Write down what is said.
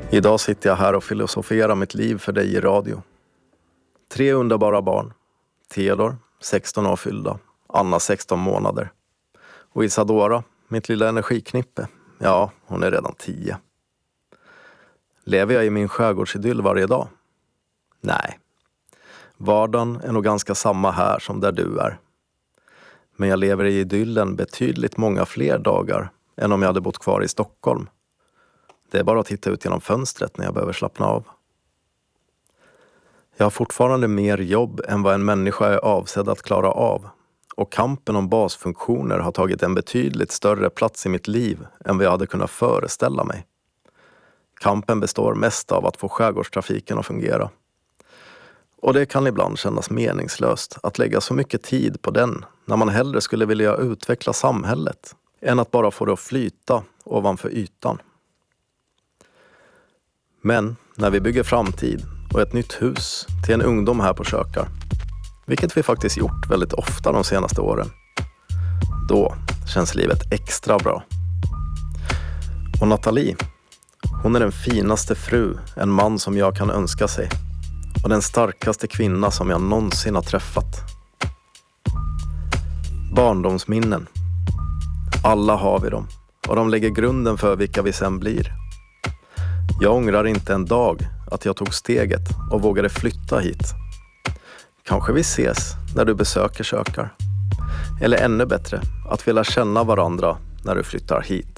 Idag sitter jag här och filosoferar mitt liv för dig i radio. 3 underbara barn. Theodor, 16 år fyllda. Anna, 16 månader. Och Isadora, mitt lilla energiknippe. Ja, hon är redan 10. Lever jag i min skärgårdsidyll varje dag? Nej. Vardagen är nog ganska samma här som där du är. Men jag lever i idyllen betydligt många fler dagar än om jag hade bott kvar i Stockholm. Det är bara att titta ut genom fönstret när jag behöver slappna av. Jag har fortfarande mer jobb än vad en människa är avsedd att klara av. Och kampen om basfunktioner har tagit en betydligt större plats i mitt liv än vad jag hade kunnat föreställa mig. Kampen består mest av att få skärgårdstrafiken att fungera. Och det kan ibland kännas meningslöst att lägga så mycket tid på den när man hellre skulle vilja utveckla samhället än att bara få det att flyta ovanför ytan. Men när vi bygger framtid och ett nytt hus till en ungdom här på Kökar, vilket vi faktiskt gjort väldigt ofta de senaste åren, då känns livet extra bra. Och Nathalie, hon är den finaste fru en man som jag kan önska sig. Och den starkaste kvinna som jag någonsin har träffat. Barndomsminnen. Alla har vi dem. Och de lägger grunden för vilka vi sen blir. Jag ångrar inte en dag att jag tog steget och vågade flytta hit. Kanske vi ses när du besöker Kökar. Eller ännu bättre, att vi lär känna varandra när du flyttar hit.